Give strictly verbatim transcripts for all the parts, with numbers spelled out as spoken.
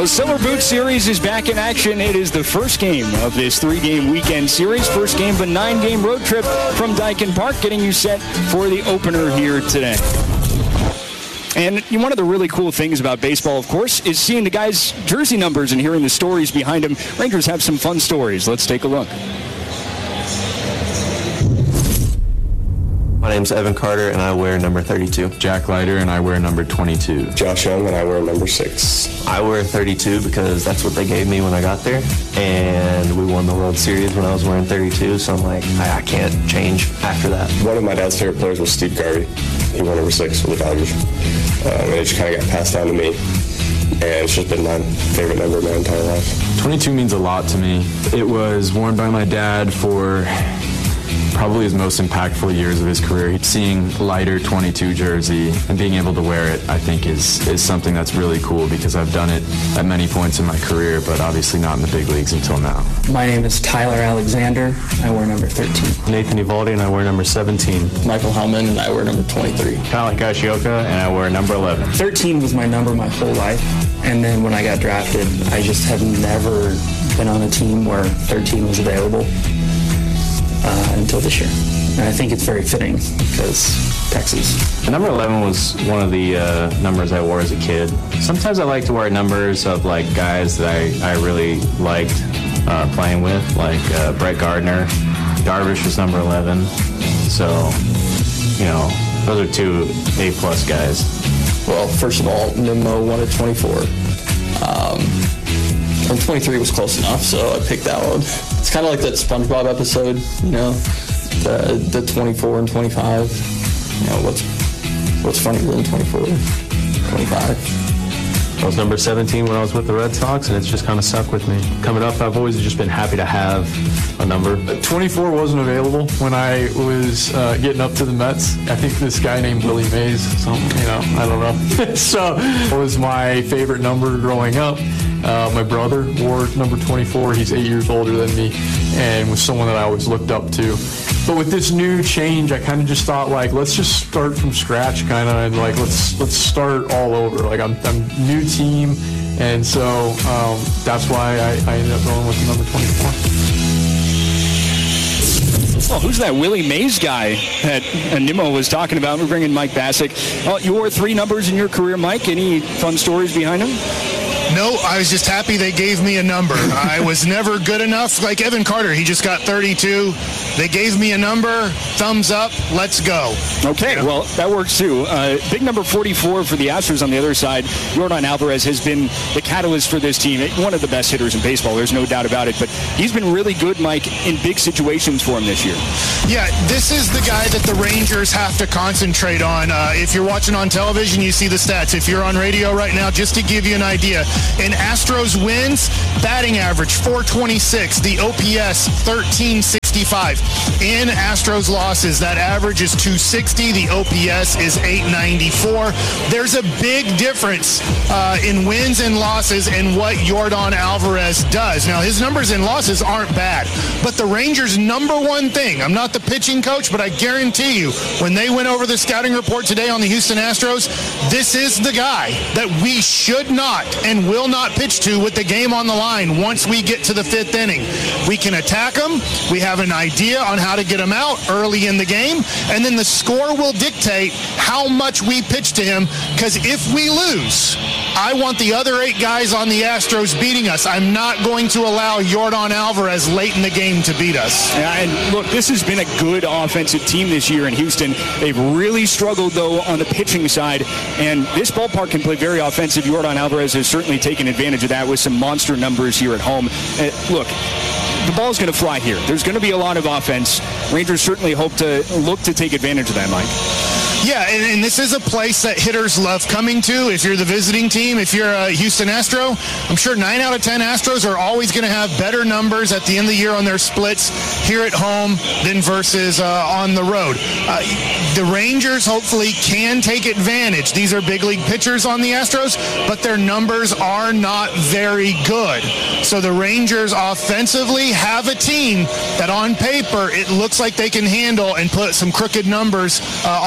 Well, Silver Boot Series is back in action. It is the first game of this three-game weekend series. First game of a nine-game road trip from Daikin Park, getting you set for the opener here today. And one of the really cool things about baseball, of course, is seeing the guys' jersey numbers and hearing the stories behind them. Rangers have some fun stories. Let's take a look. My name's Evan Carter, and I wear number thirty-two. Jack Leiter, and I wear number twenty-two. Josh Young, and I wear number six. I wear thirty-two because that's what they gave me when I got there, and we won the World Series when I was wearing thirty-two, so I'm like, I, I can't change after that. One of my dad's favorite players was Steve Garvey. He wore number six for the Dodgers, um, and it just kind of got passed down to me, and it's just been my favorite number my entire life. twenty-two means a lot to me. It was worn by my dad for probably his most impactful years of his career. Seeing Leiter twenty-two jersey and being able to wear it, I think, is is something that's really cool because I've done it at many points in my career, but obviously not in the big leagues until now. My name is Tyler Alexander. I wear number thirteen. Nathan Eovaldi, and I wear number seventeen. Michael Hellman, and I wear number twenty-three. Kyle Higashioka, and I wear number eleven. thirteen was my number my whole life, and then when I got drafted, I just have never been on a team where thirteen was available. Uh, until this year. And I think it's very fitting because Texas. Number eleven was one of the uh, numbers I wore as a kid. Sometimes I like to wear numbers of like guys that I, I really liked uh, playing with, like uh, Brett Gardner. Darvish was number eleven. So, you know, those are two A-plus guys. Well, first of all, Nimmo wanted twenty-four. Um, and twenty-three was close enough, so I picked that one. It's kind of like that SpongeBob episode, you know, the the twenty-four and twenty-five. You know, what's what's funnier than twenty-four, twenty-five? I was number seventeen when I was with the Red Sox, and it's just kind of stuck with me. Coming up, I've always just been happy to have a number. twenty-four wasn't available when I was uh, getting up to the Mets. I think this guy named Willie Mays, something, you know, I don't know. So it was my favorite number growing up. Uh, my brother wore number twenty-four. He's eight years older than me and was someone that I always looked up to. But with this new change, I kind of just thought, like, let's just start from scratch, kind of, and, like, let's let's start all over. Like, I'm, I'm new team, and so um, that's why I, I ended up going with the number twenty-four. Well, who's that Willie Mays guy that Nimmo was talking about? We're bringing Mike Bassick. Well, you wore three numbers in your career, Mike. Any fun stories behind them? No, I was just happy they gave me a number. I was never good enough. Like Evan Carter, he just got thirty-two. They gave me a number. Thumbs up. Let's go. Okay, well, that works too. Uh, big number forty-four for the Astros on the other side. Yordan Alvarez has been the catalyst for this team. One of the best hitters in baseball. There's no doubt about it. But he's been really good, Mike, in big situations for him this year. Yeah, this is the guy that the Rangers have to concentrate on. Uh, if you're watching on television, you see the stats. If you're on radio right now, just to give you an idea, in Astros wins, batting average four twenty-six, the O P S thirteen sixty-five. In Astros losses, that average is two sixty, the O P S is eight ninety-four. There's a big difference uh, in wins and losses and what Yordan Alvarez does. Now, his numbers in losses aren't bad, but the Rangers' number one thing, I'm not the pitching coach, but I guarantee you, when they went over the scouting report today on the Houston Astros, this is the guy that we should not and will not pitch to with the game on the line once we get to the fifth inning. We can attack him. We have an idea on how to get him out early in the game, and then the score will dictate how much we pitch to him, because if we lose, I want the other eight guys on the Astros beating us. I'm not going to allow Yordan Alvarez late in the game to beat us. Yeah, and look, this has been a good offensive team this year in Houston. They've really struggled, though, on the pitching side, and this ballpark can play very offensive. Yordan Alvarez has certainly taken advantage of that with some monster numbers here at home. Uh, look, the ball's going to fly here. There's going to be a lot of offense. Rangers certainly hope to look to take advantage of that, Mike. Yeah, and, and this is a place that hitters love coming to. If you're the visiting team, if you're a Houston Astro, I'm sure nine out of ten Astros are always going to have better numbers at the end of the year on their splits here at home than versus uh, on the road. Uh, the Rangers hopefully can take advantage. These are big league pitchers on the Astros, but their numbers are not very good. So the Rangers offensively have a team that on paper it looks like they can handle and put some crooked numbers uh, on the board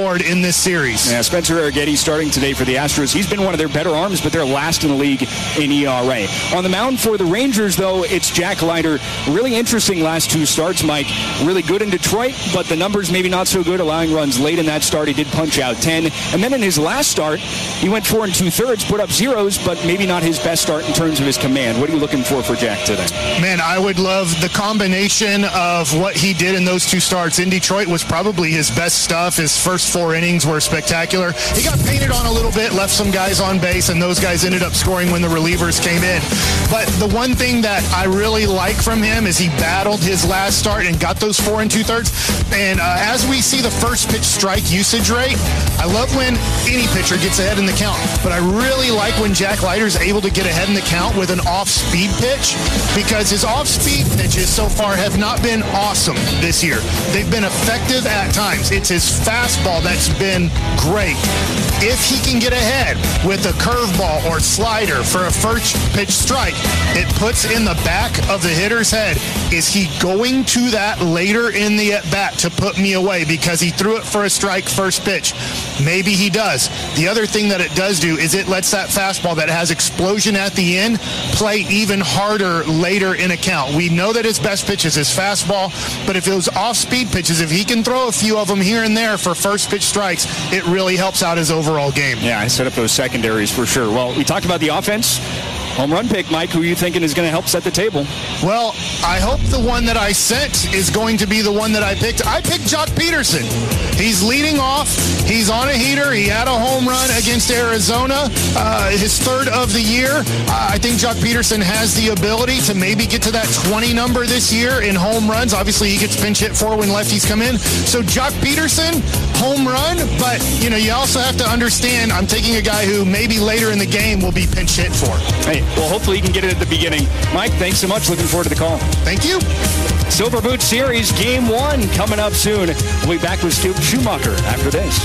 board in this series. Yeah, Spencer Arrighetti starting today for the Astros. He's been one of their better arms, but they're last in the league in E R A. On the mound for the Rangers, though, it's Jack Leiter. Really interesting last two starts, Mike. Really good in Detroit, but the numbers maybe not so good, allowing runs late in that start. He did punch out ten. And then in his last start, he went four and two-thirds, put up zeros, but maybe not his best start in terms of his command. What are you looking for for Jack today? Man, I would love the combination of what he did in those two starts. In Detroit was probably his best stuff. His first four innings were spectacular. He got painted on a little bit, left some guys on base, and those guys ended up scoring when the relievers came in. But the one thing that I really like from him is he battled his last start and got those four and two-thirds. And uh, as we see the first pitch strike usage rate, I love when any pitcher gets ahead in the count. But I really like when Jack Leiter's able to get ahead in the count with an off-speed pitch, because his off-speed pitches so far have not been awesome this year. They've been effective at times. It's his fastball that's been great. If he can get ahead with a curveball or slider for a first pitch strike, it puts in the back of the hitter's head, is he going to that later in the at-bat to put me away because he threw it for a strike first pitch? Maybe he does. The other thing that it does do is it lets that fastball that has explosion at the end play even harder later in a count. We know that his best pitch is his fastball, but if those off-speed pitches, if he can throw a few of them here and there for first pitch strikes, it really helps out his overall game. Yeah, I set up those secondaries for sure. Well, we talked about the offense. Home run pick, Mike. Who are you thinking is going to help set the table? Well, I hope the one that I sent is going to be the one that I picked. I picked Jock Peterson. He's leading off. He's on a heater. He had a home run against Arizona, uh, his third of the year. Uh, I think Jock Peterson has the ability to maybe get to that twenty number this year in home runs. Obviously, he gets pinch hit for when lefties come in. So Jock Peterson, home run. But, you know, you also have to understand I'm taking a guy who maybe later in the game will be pinch hit for. Hey, well, hopefully you can get it at the beginning. Mike, thanks so much. Looking forward to the call. Thank you. Silver Boot Series Game one coming up soon. We'll be back with Stu Schumacher after this.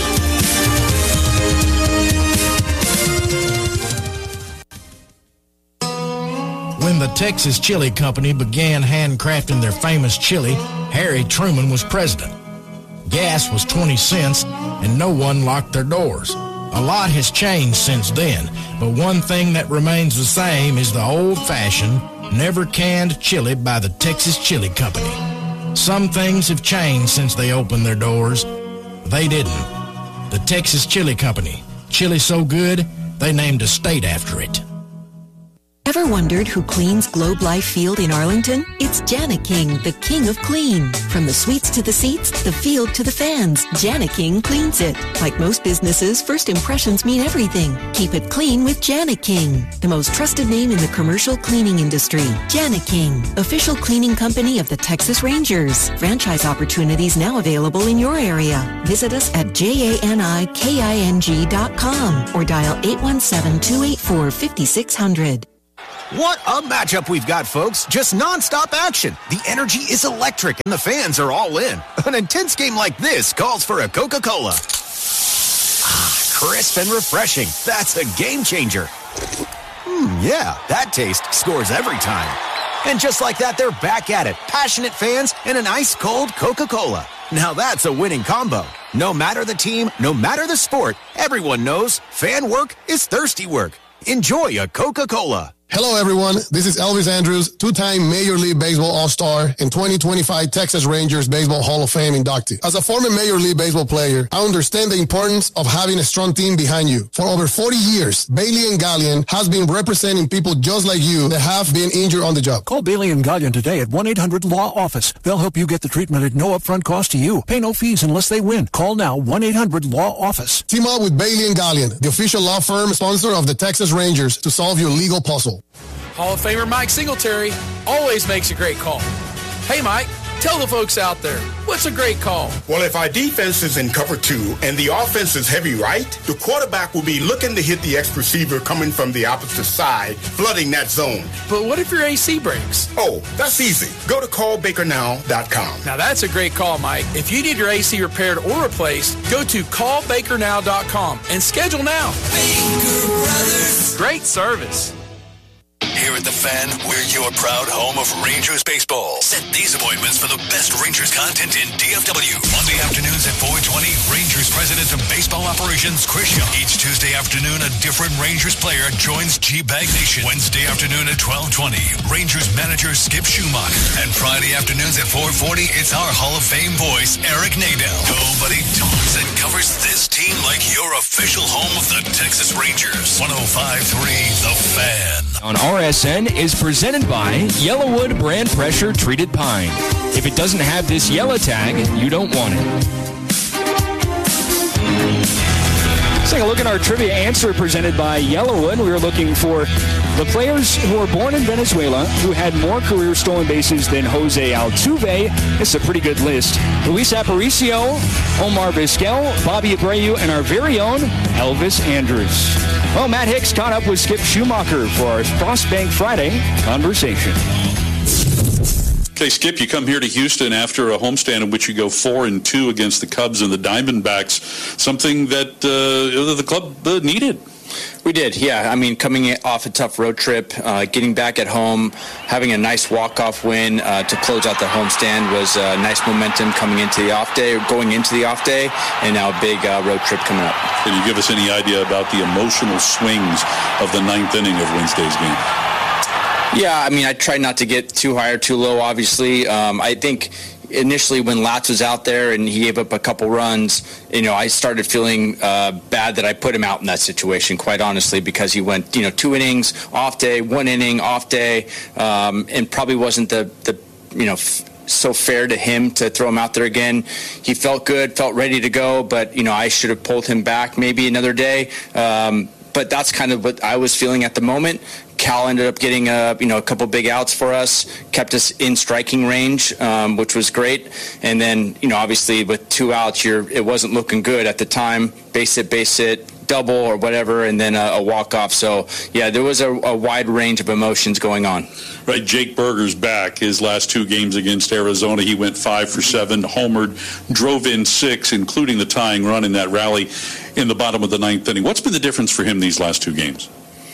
When the Texas Chili Company began handcrafting their famous chili, Harry Truman was president. Gas was twenty cents, and no one locked their doors. A lot has changed since then, but one thing that remains the same is the old-fashioned, never-canned chili by the Texas Chili Company. Some things have changed since they opened their doors. They didn't. The Texas Chili Company. Chili so good, they named a state after it. Ever wondered who cleans Globe Life Field in Arlington? It's Jani-King, the king of clean. From the suites to the seats, the field to the fans, Jani-King cleans it. Like most businesses, first impressions mean everything. Keep it clean with Jani-King, the most trusted name in the commercial cleaning industry. Jani-King, official cleaning company of the Texas Rangers. Franchise opportunities now available in your area. Visit us at J A N I K I N G dot com or dial eight one seven, two eight four, five six zero zero. What a matchup we've got, folks. Just nonstop action. The energy is electric and the fans are all in. An intense game like this calls for a Coca-Cola. Ah, crisp and refreshing. That's a game changer. Hmm, yeah, that taste scores every time. And just like that, they're back at it. Passionate fans and an ice-cold Coca-Cola. Now that's a winning combo. No matter the team, no matter the sport, everyone knows fan work is thirsty work. Enjoy a Coca-Cola. Hello, everyone. This is Elvis Andrews, two-time Major League Baseball All-Star and twenty twenty-five Texas Rangers Baseball Hall of Fame inductee. As a former Major League Baseball player, I understand the importance of having a strong team behind you. For over forty years, Bailey and Gallion has been representing people just like you that have been injured on the job. Call Bailey and Gallion today at one eight hundred law office. They'll help you get the treatment at no upfront cost to you. Pay no fees unless they win. Call now, one eight hundred law office. Team up with Bailey and Gallion, the official law firm sponsor of the Texas Rangers, to solve your legal puzzle. Hall of Famer Mike Singletary always makes a great call. Hey, Mike, tell the folks out there, what's a great call? Well, if our defense is in cover two and the offense is heavy right, the quarterback will be looking to hit the X receiver coming from the opposite side, flooding that zone. But what if your A C breaks? Oh, that's easy. Go to call baker now dot com. Now, that's a great call, Mike. If you need your A C repaired or replaced, go to call baker now dot com and schedule now. Baker Brothers. Great service. Here at The Fan, we're your proud home of Rangers baseball. Set these appointments for the best Rangers content in D F W. Monday afternoons at four twenty, Rangers President of Baseball Operations, Chris Young. Each Tuesday afternoon, a different Rangers player joins G-Bag Nation. Wednesday afternoon at twelve twenty, Rangers manager Skip Schumacher. And Friday afternoons at four forty, it's our Hall of Fame voice, Eric Nadel. Nobody talks and covers this team like your official home of the Texas Rangers. one oh five point three The Fan. On R S N is presented by Yellowwood Brand Pressure Treated Pine. If it doesn't have this yellow tag, you don't want it. Let's take a look at our trivia answer presented by Yellowwood. We were looking for the players who were born in Venezuela who had more career stolen bases than Jose Altuve. It's a pretty good list. Luis Aparicio, Omar Vizquel, Bobby Abreu, and our very own Elvis Andrus. Well, Matt Hicks caught up with Skip Schumacher for our Frostbank Friday conversation. Okay, Skip, you come here to Houston after a homestand in which you go four and two against the Cubs and the Diamondbacks, something that uh, the club uh, needed. We did, yeah. I mean, coming off a tough road trip, uh, getting back at home, having a nice walk-off win uh, to close out the homestand was uh, nice momentum coming into the off day, going into the off day, and now a big uh, road trip coming up. Can you give us any idea about the emotional swings of the ninth inning of Wednesday's game? Yeah, I mean, I tried not to get too high or too low, obviously. Um, I think initially when Latz was out there and he gave up a couple runs, you know, I started feeling uh, bad that I put him out in that situation, quite honestly, because he went, you know, two innings, off day, one inning, off day, um, and probably wasn't the, the you know, f- so fair to him to throw him out there again. He felt good, felt ready to go, but, you know, I should have pulled him back maybe another day. Um, but that's kind of what I was feeling at the moment. Cal ended up getting a, you know, a couple big outs for us, kept us in striking range, um, which was great. And then, you know, obviously with two outs, you're, it wasn't looking good at the time. Base hit, base hit, double or whatever, and then a, a walk-off. So, yeah, there was a, a wide range of emotions going on. Right, Jake Berger's back. His last two games against Arizona, he went five for seven, homered, drove in six, including the tying run in that rally in the bottom of the ninth inning. What's been the difference for him these last two games?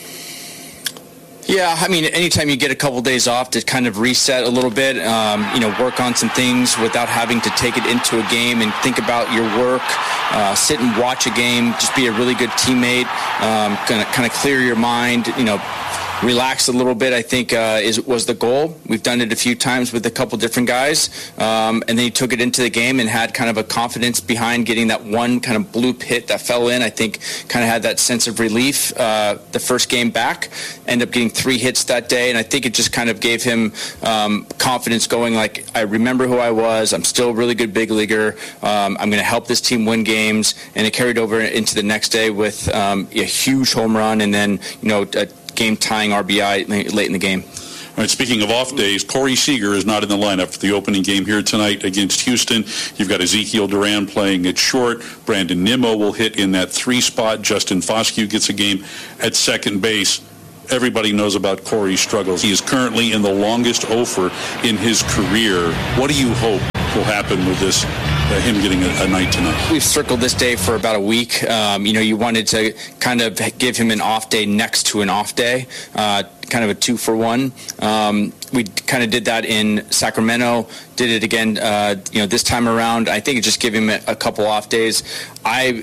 Yeah, I mean, anytime you get a couple days off to kind of reset a little bit, um, you know, work on some things without having to take it into a game and think about your work, uh, sit and watch a game, just be a really good teammate, um, kind of kind of clear your mind, you know, relax a little bit, I think uh, is was the goal. We've done it a few times with a couple different guys, um, and then he took it into the game and had kind of a confidence behind getting that one kind of bloop hit that fell in. I think kind of had that sense of relief uh, the first game back. Ended up getting three hits that day, and I think it just kind of gave him um, confidence going like, I remember who I was. I'm still a really good big leaguer. Um, I'm going to help this team win games, and it carried over into the next day with um, a huge home run and then, you know, a game-tying R B I late in the game. All right, speaking of off days, Corey Seager is not in the lineup for the opening game here tonight against Houston. You've got Ezekiel Duran playing at short. Brandon Nimmo will hit in that three spot. Justin Foscue gets a game at second base. Everybody knows about Corey's struggles. He is currently in the longest offer in his career. What do you hope will happen with this, uh, him getting a, a night tonight? We've circled this day for about a week. Um, you know, you wanted to kind of give him an off day next to an off day, uh, kind of a two for one. Um, we kind of did that in Sacramento, did it again, uh, you know, this time around. I think it just gave him a, a couple off days. I...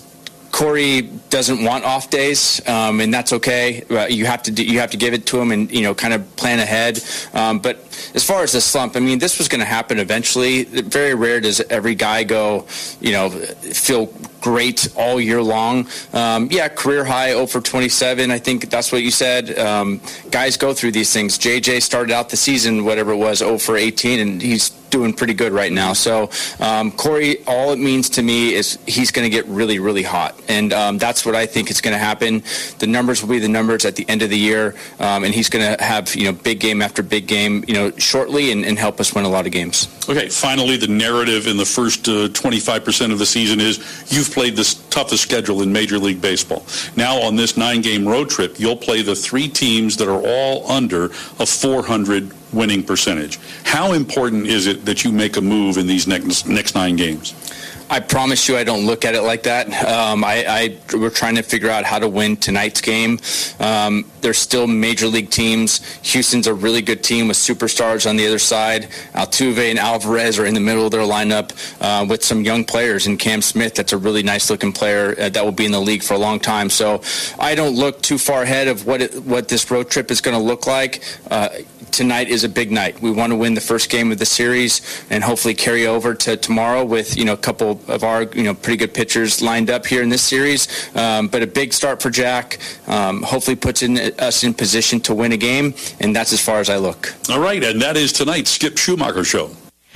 Corey doesn't want off days, um, and that's okay. Uh, you have to do, you have to give it to him, and you know, kind of plan ahead. Um, but as far as the slump, I mean, this was going to happen eventually. Very rare does every guy go, you know, feel great all year long. Um, yeah, career high oh for twenty-seven. I think that's what you said. Um, guys go through these things. J J started out the season, whatever it was, oh for eighteen, and he's doing pretty good right now. So um, Corey, all it means to me is he's going to get really, really hot. And um, that's what I think is going to happen. The numbers will be the numbers at the end of the year, um, and he's going to have, you know, big game after big game, you know, shortly and, and help us win a lot of games. Okay, finally, the narrative in the first uh, twenty-five percent of the season is you've played the toughest schedule in Major League Baseball. Now on this nine-game road trip, you'll play the three teams that are all under a four hundred winning percentage. How important is it that you make a move in these next next nine games? I promise you I don't look at it like that. Um, I, I we're trying to figure out how to win tonight's game. Um, there's still major league teams. Houston's a really good team with superstars on the other side. Altuve and Alvarez are in the middle of their lineup uh, with some young players. And Cam Smith, that's a really nice-looking player uh, that will be in the league for a long time. So I don't look too far ahead of what it, what this road trip is going to look like. Uh, tonight is a big night. We want to win the first game of the series and hopefully carry over to tomorrow with, you know, a couple of our, you know, pretty good pitchers lined up here in this series. Um, but a big start for Jack. Um, hopefully puts in, us in position to win a game, and that's as far as I look. All right, and that is tonight's Skip Schumacher Show.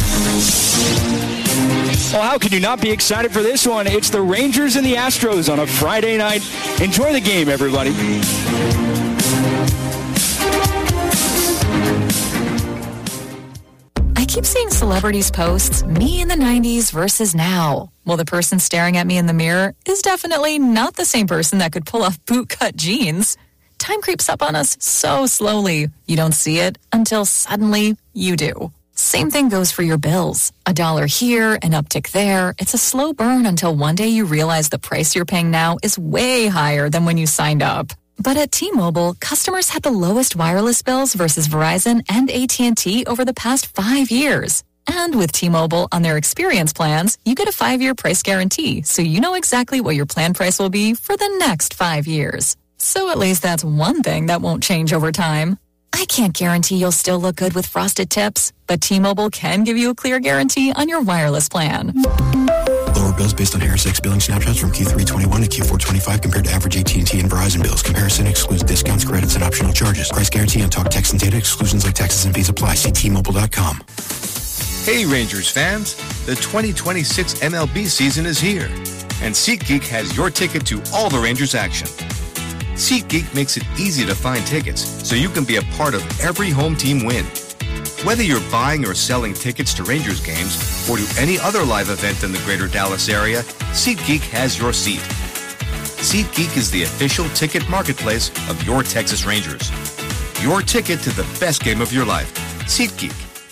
Well, how can you not be excited for this one? It's the Rangers and the Astros on a Friday night. Enjoy the game, everybody. I keep seeing celebrities post me in the nineties versus now. Well, the person staring at me in the mirror is definitely not the same person that could pull off bootcut jeans. Time creeps up on us so slowly. You don't see it until suddenly you do. Same thing goes for your bills. A dollar here, an uptick there. It's a slow burn until one day you realize the price you're paying now is way higher than when you signed up. But at T-Mobile, customers had the lowest wireless bills versus Verizon and A T and T over the past five years. And with T-Mobile on their experience plans, you get a five-year price guarantee, so you know exactly what your plan price will be for the next five years. So at least that's one thing that won't change over time. I can't guarantee you'll still look good with frosted tips, but T-Mobile can give you a clear guarantee on your wireless plan. Lower bills based on Harris X billing snapshots from Q three twenty-one to Q four twenty-five compared to average A T and T and Verizon bills. Comparison excludes discounts, credits, and optional charges. Price guarantee on talk, text, and data. Exclusions like taxes and fees apply. See T Mobile dot com. Hey Rangers fans, the twenty twenty-six M L B season is here, and SeatGeek has your ticket to all the Rangers action. SeatGeek makes it easy to find tickets so you can be a part of every home team win. Whether you're buying or selling tickets to Rangers games or to any other live event in the greater Dallas area, SeatGeek has your seat. SeatGeek is the official ticket marketplace of your Texas Rangers. Your ticket to the best game of your life. SeatGeek.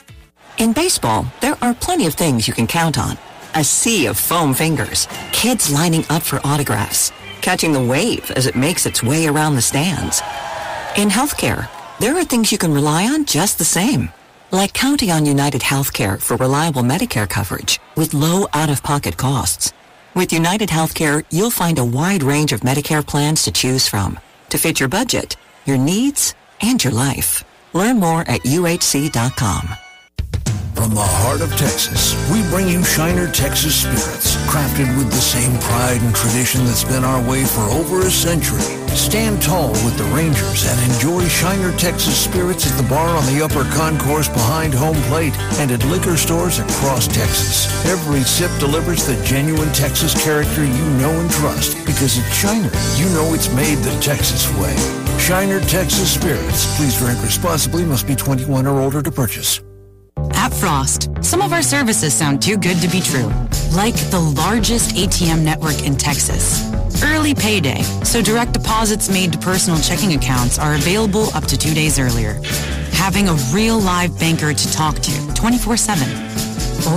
In baseball, there are plenty of things you can count on. A sea of foam fingers, kids lining up for autographs, catching the wave as it makes its way around the stands. In healthcare, there are things you can rely on just the same, like counting on United Healthcare for reliable Medicare coverage with low out-of-pocket costs. With United Healthcare, you'll find a wide range of Medicare plans to choose from to fit your budget, your needs, and your life. Learn more at U H C dot com. From the heart of Texas, we bring you Shiner Texas Spirits, crafted with the same pride and tradition that's been our way for over a century. Stand tall with the Rangers and enjoy Shiner Texas Spirits at the bar on the upper concourse behind home plate and at liquor stores across Texas. Every sip delivers the genuine Texas character you know and trust, because at Shiner, you know it's made the Texas way. Shiner Texas Spirits. Please drink responsibly. Must be twenty-one or older to purchase. At Frost, some of our services sound too good to be true. Like the largest A T M network in Texas. Early payday, so direct deposits made to personal checking accounts are available up to two days earlier. Having a real live banker to talk to twenty-four seven.